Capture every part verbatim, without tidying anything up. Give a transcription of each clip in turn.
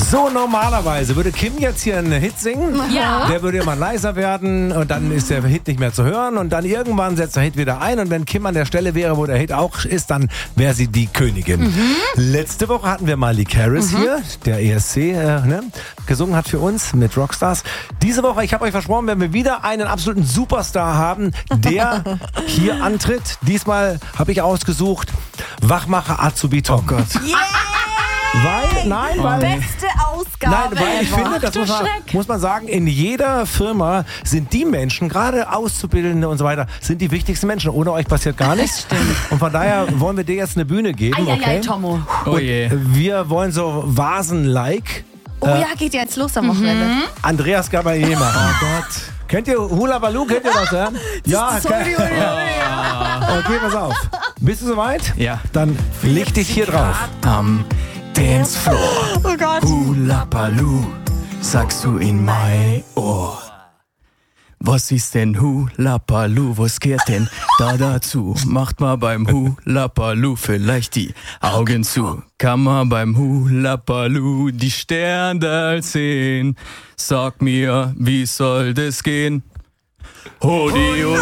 So, normalerweise würde Kim jetzt hier einen Hit singen. Ja. Der würde immer leiser werden und dann ist der Hit nicht mehr zu hören und dann irgendwann setzt der Hit wieder ein und wenn Kim an der Stelle wäre, wo der Hit auch ist, dann wäre sie die Königin. Mhm. Letzte Woche hatten wir Miley Cyrus mhm. hier, der E S C äh, ne, gesungen hat für uns mit Rockstars. Diese Woche, ich habe euch versprochen, werden wir wieder einen absoluten Superstar haben, der hier antritt. Diesmal habe ich ausgesucht Wachmacher Azubi Tom. Oh Gott. Yeah! Weil, nein, weil... Beste Ausgabe. Nein, weil ich finde, das muss man, muss man sagen, in jeder Firma sind die Menschen, gerade Auszubildende und so weiter, sind die wichtigsten Menschen. Ohne euch passiert gar nichts. Und von daher wollen wir dir jetzt eine Bühne geben, Eieiei, okay? Tommo. Oh je. Wir wollen so Vasen-like. Oh ja, geht ja jetzt los am Wochenende. Mhm. Andreas Gabalier machen. Oh Gott. Kennt ihr Hula Baloo? Kennt ihr das, ja? Ja, Sorry, okay. Okay, pass auf. Bist du soweit? Ja. Dann leg dich hier drauf. Am Dancefloor. Oh Gott. Hula Baloo, sagst du in mein Ohr. Was ist denn Hula Baloo? Was gehört denn da dazu? Macht mal beim Hula Baloo vielleicht die Augen zu. Kann man beim Hula Baloo die Sterne sehen? Sag mir, wie soll das gehen? Hodi, hodi,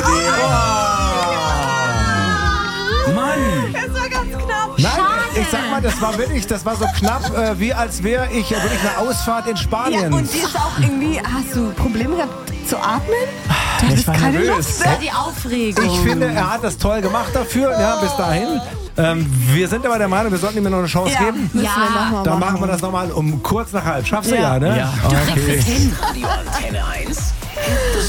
Mann! Das war ganz knapp. Nein, ich sag mal, das war wirklich, das war so knapp, äh, wie als wäre ich äh, wirklich eine Ausfahrt in Ja, Spanien. und die ist auch irgendwie, hast du Probleme gehabt zu atmen? Du Ich hattest war keine nervös. Luft mehr. Die Aufregung. Ich finde, er hat das toll gemacht dafür, ja, bis dahin. Ähm, wir sind aber der Meinung, wir sollten ihm noch eine Chance ja, geben. müssen wir nochmal Dann machen wir das nochmal um kurz nach halb. Schaffst du ja, Ja. ne? Ja. Okay. Radio Antenne eins.